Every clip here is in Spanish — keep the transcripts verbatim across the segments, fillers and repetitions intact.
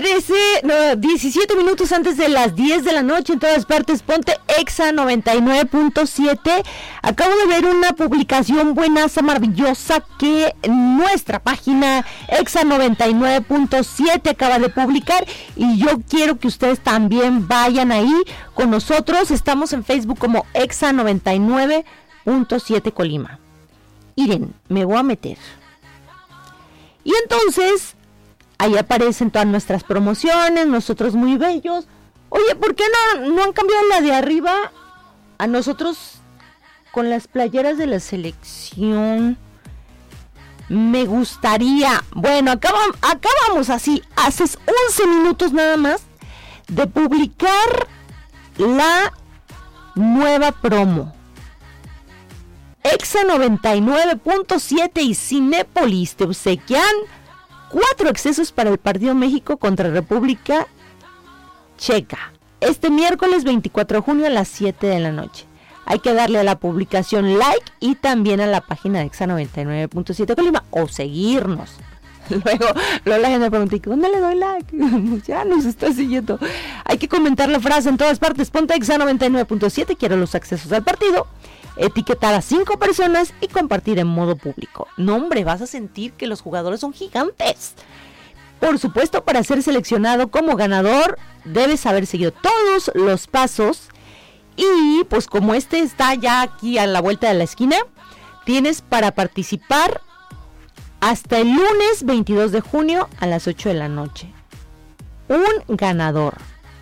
trece, no, diecisiete minutos antes de las diez de la noche en todas partes. Ponte Exa noventa y nueve punto siete. Acabo de ver una publicación buenaza, maravillosa, que nuestra página Exa noventa y nueve punto siete acaba de publicar, y yo quiero que ustedes también vayan ahí con nosotros. Estamos en Facebook como Exa noventa y nueve punto siete Colima. Miren, me voy a meter. Y entonces ahí aparecen todas nuestras promociones, nosotros muy bellos. Oye, ¿por qué no, no han cambiado la de arriba a nosotros con las playeras de la selección? Me gustaría. Bueno, acabamos, acabamos así, hace once minutos nada más de publicar la nueva promo. Exa noventa y nueve punto siete y Cinépolis te obsequian cuatro accesos para el partido México contra República Checa. Este miércoles veinticuatro de junio a las siete de la noche. Hay que darle a la publicación like y también a la página de Exa noventa y nueve punto siete Colima o seguirnos. Luego, luego la gente me pregunta, ¿dónde le doy like? Ya nos está siguiendo. Hay que comentar la frase en todas partes. Ponte Exa noventa y nueve punto siete, quiero los accesos al partido. Etiquetar a cinco personas y compartir en modo público. No, hombre, vas a sentir que los jugadores son gigantes. Por supuesto, para ser seleccionado como ganador, debes haber seguido todos los pasos. Y pues como este está ya aquí a la vuelta de la esquina, tienes para participar hasta el lunes veintidós de junio a las ocho de la noche. Un ganador.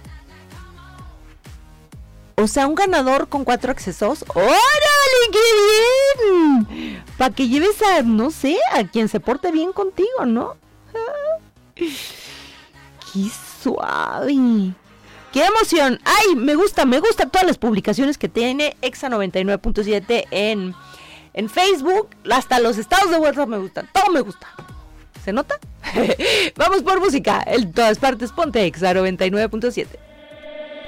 O sea, un ganador con cuatro accesos. ¡Órale, qué bien! Para que lleves a, no sé, a quien se porte bien contigo, ¿no? ¡Qué suave! ¡Qué emoción! ¡Ay, me gusta, me gusta todas las publicaciones que tiene Exa noventa y nueve punto siete en, en Facebook! Hasta los estados de WhatsApp me gustan, todo me gusta. ¿Se nota? Vamos por música, en todas partes, ponte Exa noventa y nueve punto siete.